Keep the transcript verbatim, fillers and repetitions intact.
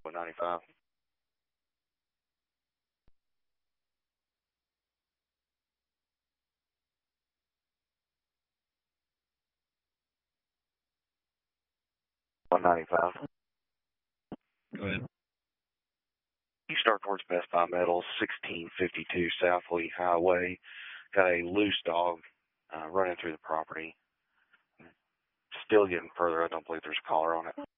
one ninety-five. one ninety-five. Go ahead. You start towards Best Buy Metals, sixteen fifty-two South Lee Highway. Got a loose dog uh, running through the property. Still getting further. I don't believe there's a collar on it.